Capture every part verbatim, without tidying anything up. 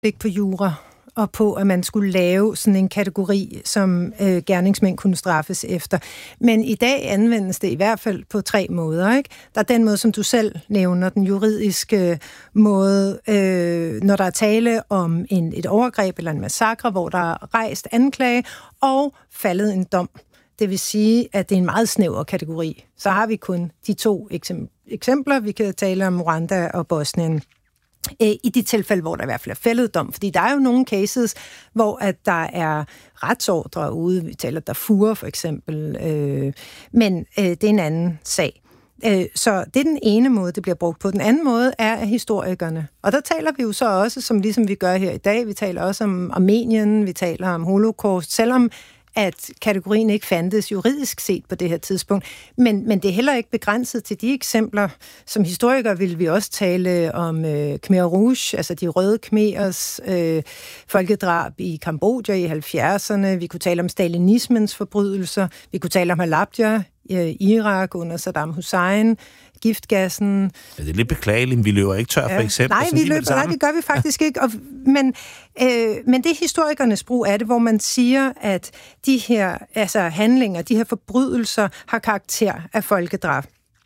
blik på jura og på, at man skulle lave sådan en kategori, som øh, gerningsmænd kunne straffes efter. Men i dag anvendes det i hvert fald på tre måder, ikke? Der er den måde, som du selv nævner, den juridiske måde, øh, når der er tale om en, et overgreb eller en massakre, hvor der er rejst anklage og faldet en dom. Det vil sige, at det er en meget snæver kategori. Så har vi kun de to eksempler. Vi kan tale om Rwanda og Bosnien. I de tilfælde, hvor der i hvert fald er fældet dom. Fordi der er jo nogle cases, hvor at der er retsordre ude. Vi taler Darfur for eksempel. Øh, men øh, det er en anden sag. Øh, så det er den ene måde, det bliver brugt på. Den anden måde er af historikerne. Og der taler vi jo så også, som ligesom vi gør her i dag, vi taler også om Armenien, vi taler om Holocaust, selvom at kategorien ikke fandtes juridisk set på det her tidspunkt. Men, men det er heller ikke begrænset til de eksempler. Som historikere vil vi også tale om øh, Khmer Rouge, altså de røde khmerers øh, folkedrab i Kambodja i halvfjerdserne. Vi kunne tale om stalinismens forbrydelser. Vi kunne tale om Halabja i Irak under Saddam Hussein. Giftgassen. Ja, det er lidt beklageligt, vi løber ikke tør for ja. eksempel. Nej, vi løber, nej, det gør vi faktisk ikke. Og, men, øh, men det er historikernes brug af det, hvor man siger, at de her altså handlinger, de her forbrydelser, har karakter af folkedrab.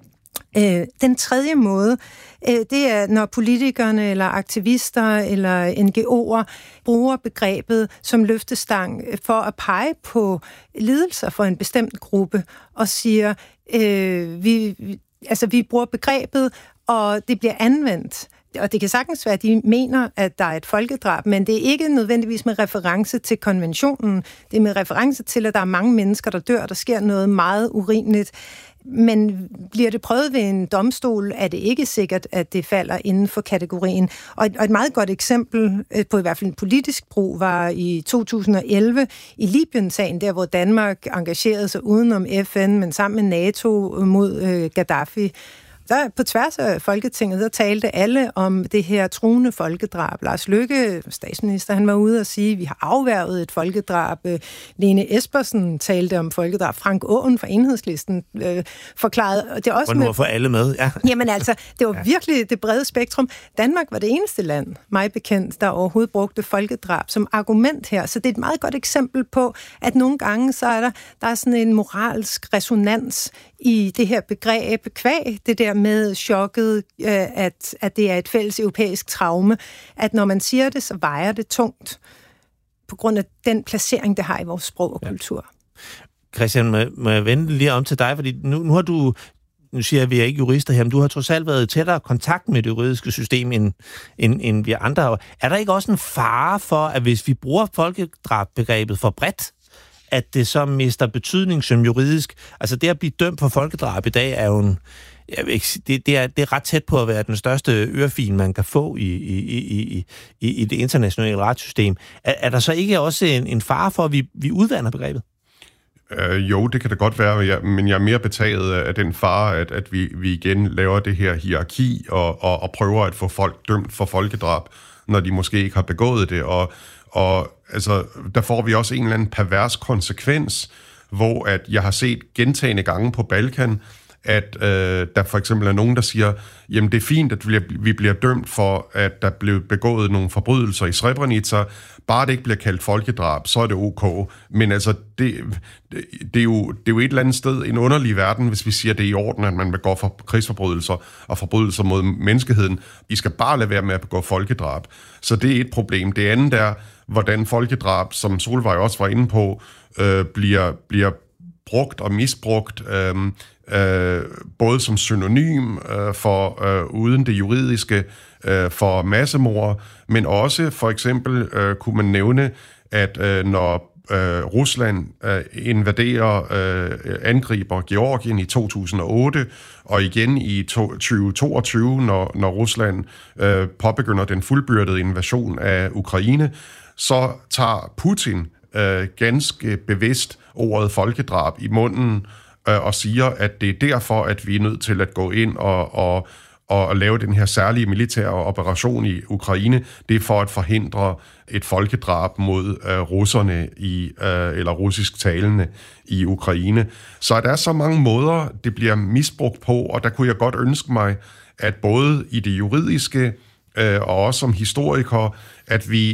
Øh, den tredje måde, øh, det er, når politikerne eller aktivister eller N G O'er bruger begrebet som løftestang for at pege på lidelser for en bestemt gruppe og siger, øh, vi Altså, vi bruger begrebet, og det bliver anvendt. Og det kan sagtens være, at de mener, at der er et folkedrab, men det er ikke nødvendigvis med reference til konventionen. Det er med reference til, at der er mange mennesker, der dør, der sker noget meget urimeligt. Men bliver det prøvet ved en domstol, er det ikke sikkert, at det falder inden for kategorien. Og et, og et meget godt eksempel på i hvert fald en politisk brug var i to tusind og elleve i Libyen-sagen, der hvor Danmark engagerede sig udenom F N, men sammen med NATO mod øh, Gaddafi. Der, på tværs af Folketinget, der talte alle om det her truende folkedrab. Lars Løkke, statsminister, han var ude og sige, at vi har afværget et folkedrab. Lene Espersen talte om folkedrab. Frank Aaen fra Enhedslisten øh, forklarede. Og det er også og nu med, for alle med, ja. Jamen altså, det var ja. virkelig det brede spektrum. Danmark var det eneste land, mig bekendt, der overhovedet brugte folkedrab som argument her. Så det er et meget godt eksempel på, at nogle gange så er der, der er sådan en moralsk resonans i det her begreb kvæg, det der med chokket, at, at det er et fælles europæisk traume, at når man siger det, så vejer det tungt på grund af den placering, det har i vores sprog og kultur. Ja. Christian, må, må jeg vende lige om til dig, fordi nu, nu har du, nu siger jeg, at vi er ikke jurister her, men du har trods alt været i tættere kontakt med det juridiske system, end, end, end vi andre. Er der ikke også en fare for, at hvis vi bruger folkedrabbegrebet for bredt, at det så mister betydning som juridisk? Altså det at blive dømt for folkedrab i dag er jo en, jeg vil ikke, det, det, er, det er ret tæt på at være den største ørefil, man kan få i, i, i, i, i det internationale retssystem. Er, er der så ikke også en, en fare for, at vi, vi udvander begrebet? Øh, jo, det kan det godt være, jeg, men jeg er mere betaget af den fare, at, at vi, vi igen laver det her hierarki og, og, og prøver at få folk dømt for folkedrab, når de måske ikke har begået det. Og, og altså, der får vi også en eller anden pervers konsekvens, hvor at jeg har set gentagne gange på Balkan, at øh, der for eksempel er nogen, der siger, jamen det er fint, at vi, vi bliver dømt for, at der blev begået nogle forbrydelser i Srebrenica, bare det ikke bliver kaldt folkedrab, så er det ok. Men altså, det, det, det, er jo, det er jo et eller andet sted en underlig verden, hvis vi siger, det er i orden, at man begår for krigsforbrydelser og forbrydelser mod menneskeheden. I skal bare lade være med at begå folkedrab. Så det er et problem. Det andet er, hvordan folkedrab, som Solvej også var inde på, øh, bliver, bliver brugt og misbrugt, øh, øh, både som synonym øh, for øh, uden det juridiske øh, for massemord, men også for eksempel øh, kunne man nævne, at øh, når øh, Rusland øh, invaderer, øh, angriber Georgien i to tusind og otte, og igen i tyve toogtyve, når, når Rusland øh, påbegynder den fuldbyrdede invasion af Ukraine, så tager Putin øh, ganske bevidst ordet folkedrab i munden øh, og siger, at det er derfor, at vi er nødt til at gå ind og, og, og lave den her særlige militære operation i Ukraine. Det er for at forhindre et folkedrab mod øh, russerne i, øh, eller russisk talende i Ukraine. Så der er så mange måder, det bliver misbrugt på, og der kunne jeg godt ønske mig, at både i det juridiske øh, og også som historikere, at vi